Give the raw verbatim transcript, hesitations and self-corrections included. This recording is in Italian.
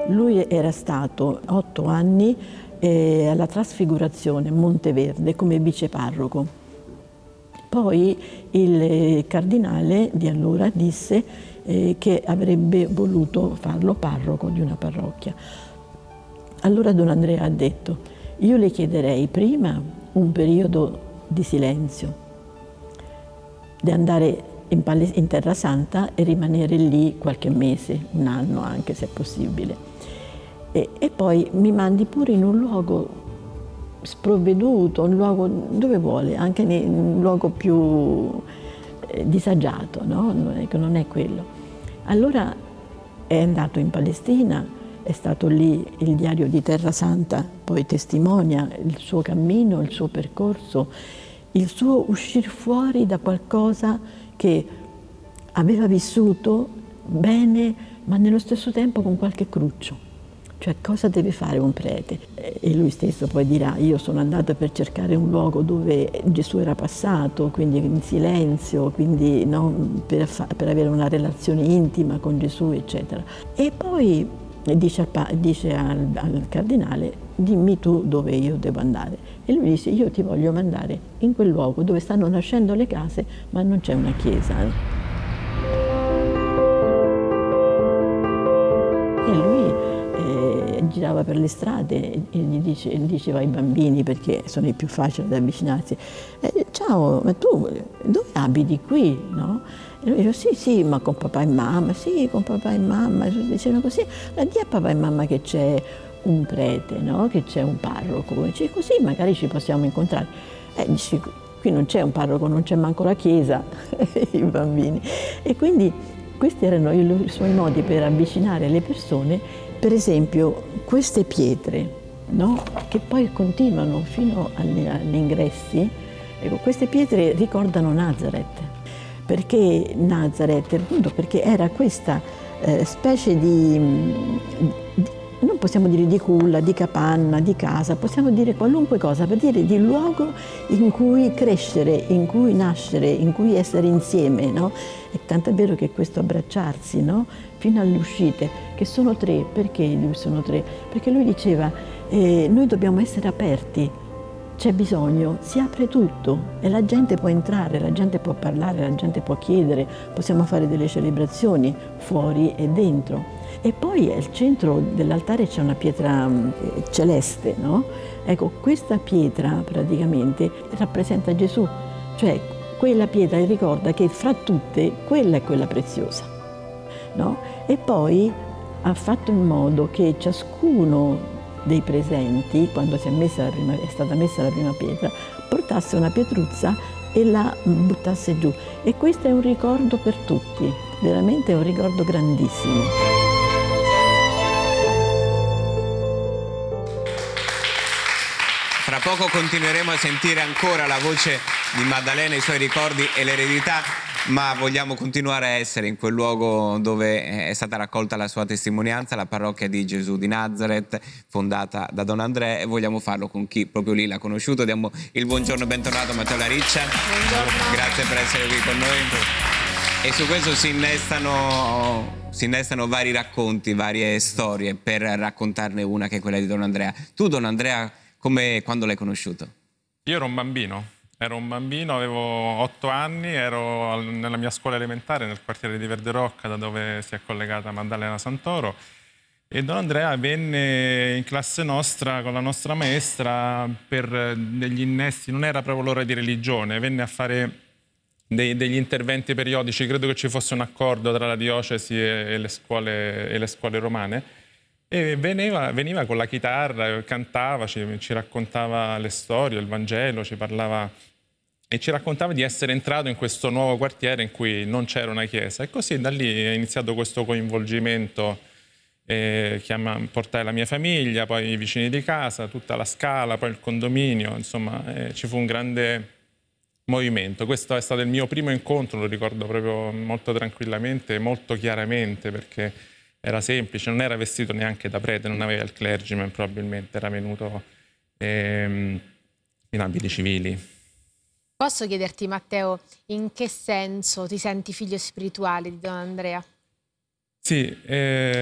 Lui era stato otto anni eh, alla Trasfigurazione Monteverde come viceparroco. Poi il cardinale di allora disse eh, che avrebbe voluto farlo parroco di una parrocchia. Allora Don Andrea ha detto: io le chiederei prima un periodo di silenzio, di andare in, in Terra Santa e rimanere lì qualche mese, un anno anche se è possibile. E, e poi mi mandi pure in un luogo sprovveduto, un luogo dove vuole, anche in un luogo più eh, disagiato, no? Non è, non è quello. Allora è andato in Palestina, è stato lì, il diario di Terra Santa poi testimonia il suo cammino, il suo percorso, il suo uscire fuori da qualcosa che aveva vissuto bene, ma nello stesso tempo con qualche cruccio. Cioè, cosa deve fare un prete? E lui stesso poi dirà: io sono andato per cercare un luogo dove Gesù era passato, quindi in silenzio, quindi no, per, per avere una relazione intima con Gesù, eccetera. E poi dice, al, dice al, al cardinale: dimmi tu dove io devo andare. E lui dice: io ti voglio mandare in quel luogo dove stanno nascendo le case, ma non c'è una chiesa. E lui girava per le strade e gli, dice, gli diceva ai bambini, perché sono i più facili da avvicinarsi: eh, ciao, ma tu dove abiti qui? No? E lui diceva: sì, sì, ma con papà e mamma, sì, con papà e mamma. Dicevano così: ma di a papà e mamma che c'è un prete, no? Che c'è un parroco, dice, così magari ci possiamo incontrare. Eh, dice, qui non c'è un parroco, non c'è manco la chiesa, i bambini. E quindi questi erano i suoi modi per avvicinare le persone. Per esempio, queste pietre, no? Che poi continuano fino agli, agli ingressi, ecco, queste pietre ricordano Nazareth, perché Nazareth, appunto, perché era questa eh, specie di, di, non possiamo dire di culla, di capanna, di casa, possiamo dire qualunque cosa, per dire di luogo in cui crescere, in cui nascere, in cui essere insieme, no? E tant'è vero che questo abbracciarsi, no? Fino alle uscite, che sono tre. Perché sono tre? Perché lui diceva, eh, noi dobbiamo essere aperti, c'è bisogno, si apre tutto e la gente può entrare, la gente può parlare, la gente può chiedere, possiamo fare delle celebrazioni fuori e dentro. E poi al centro dell'altare c'è una pietra eh, celeste, no? Ecco, questa pietra praticamente rappresenta Gesù, cioè quella pietra ricorda che fra tutte quella è quella preziosa. No? E poi ha fatto in modo che ciascuno dei presenti, quando si è, messa la prima, è stata messa la prima pietra, portasse una pietruzza e la buttasse giù. E questo è un ricordo per tutti, veramente è un ricordo grandissimo. Fra poco continueremo a sentire ancora la voce di Maddalena, i suoi ricordi e l'eredità, ma vogliamo continuare a essere in quel luogo dove è stata raccolta la sua testimonianza, la parrocchia di Gesù di Nazareth, fondata da Don Andrea, e vogliamo farlo con chi proprio lì l'ha conosciuto. Diamo il buongiorno e bentornato a Matteo Lariccia. Buongiorno. Grazie per essere qui con noi. E su questo si innestano, si innestano vari racconti, varie storie, per raccontarne una che è quella di Don Andrea. Tu, Don Andrea, come, quando l'hai conosciuto? Io ero un bambino. Ero un bambino, avevo otto anni, ero nella mia scuola elementare nel quartiere di Verde Rocca, da dove si è collegata Maddalena Santoro, e Don Andrea venne in classe nostra con la nostra maestra per degli innesti, non era proprio l'ora di religione, venne a fare dei, degli interventi periodici, credo che ci fosse un accordo tra la diocesi e le scuole, e le scuole romane, e veniva, veniva con la chitarra, cantava, ci, ci raccontava le storie, il Vangelo, ci parlava e ci raccontava di essere entrato in questo nuovo quartiere in cui non c'era una chiesa. E così da lì è iniziato questo coinvolgimento, eh, chiama, portai la mia famiglia, poi i vicini di casa, tutta la scala, poi il condominio, insomma eh, ci fu un grande movimento. Questo è stato il mio primo incontro, lo ricordo proprio molto tranquillamente, molto chiaramente, perché era semplice, non era vestito neanche da prete, non aveva il clergyman, probabilmente era venuto ehm, in abiti civili. Posso chiederti, Matteo, in che senso ti senti figlio spirituale di Don Andrea? Sì, eh...